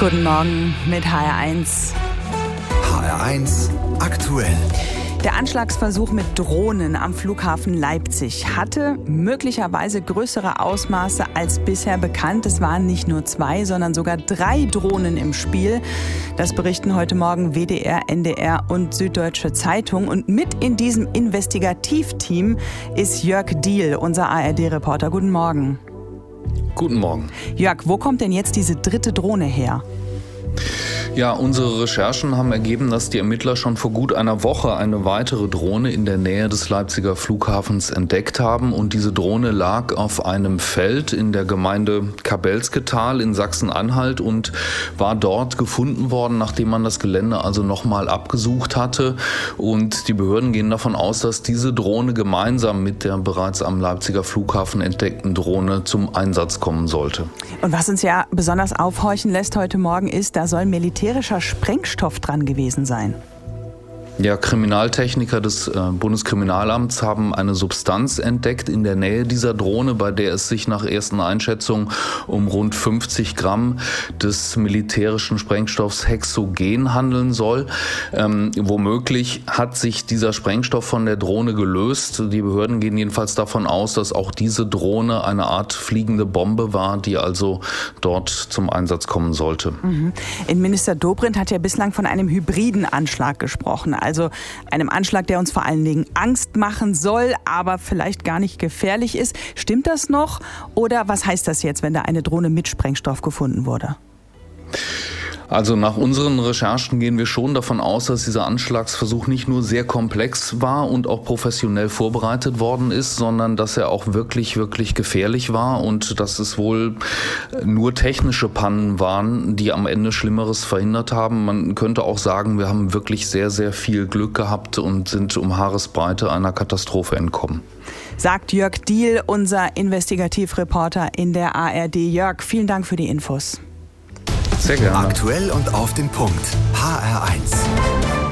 Guten Morgen mit HR1. HR1 aktuell. Der Anschlagsversuch mit Drohnen am Flughafen Leipzig hatte möglicherweise größere Ausmaße als bisher bekannt. Es waren nicht nur 2, sondern sogar 3 Drohnen im Spiel. Das berichten heute Morgen WDR, NDR und Süddeutsche Zeitung. Und mit in diesem Investigativteam ist Jörg Diehl, unser ARD-Reporter. Guten Morgen. Guten Morgen. Jörg, wo kommt denn jetzt diese 3. Drohne her? Ja, unsere Recherchen haben ergeben, dass die Ermittler schon vor gut einer Woche eine weitere Drohne in der Nähe des Leipziger Flughafens entdeckt haben. Und diese Drohne lag auf einem Feld in der Gemeinde Kabelsketal in Sachsen-Anhalt und war dort gefunden worden, nachdem man das Gelände also nochmal abgesucht hatte. Und die Behörden gehen davon aus, dass diese Drohne gemeinsam mit der bereits am Leipziger Flughafen entdeckten Drohne zum Einsatz kommen sollte. Und was uns ja besonders aufhorchen lässt heute Morgen ist, da soll militärischer Sprengstoff dran gewesen sein. Ja, Kriminaltechniker des Bundeskriminalamts haben eine Substanz entdeckt in der Nähe dieser Drohne, bei der es sich nach ersten Einschätzungen um rund 50 Gramm des militärischen Sprengstoffs Hexogen handeln soll. Womöglich hat sich dieser Sprengstoff von der Drohne gelöst. Die Behörden gehen jedenfalls davon aus, dass auch diese Drohne eine Art fliegende Bombe war, die also dort zum Einsatz kommen sollte. Innenminister Dobrindt hat ja bislang von einem hybriden Anschlag gesprochen. Also einem Anschlag, der uns vor allen Dingen Angst machen soll, aber vielleicht gar nicht gefährlich ist. Stimmt das noch? Oder was heißt das jetzt, wenn da eine Drohne mit Sprengstoff gefunden wurde? Also nach unseren Recherchen gehen wir schon davon aus, dass dieser Anschlagsversuch nicht nur sehr komplex war und auch professionell vorbereitet worden ist, sondern dass er auch wirklich, wirklich gefährlich war und dass es wohl nur technische Pannen waren, die am Ende Schlimmeres verhindert haben. Man könnte auch sagen, wir haben wirklich sehr, sehr viel Glück gehabt und sind um Haaresbreite einer Katastrophe entkommen. Sagt Jörg Diehl, unser Investigativreporter in der ARD. Jörg, vielen Dank für die Infos. Sehr gerne. Aktuell und auf den Punkt. HR1.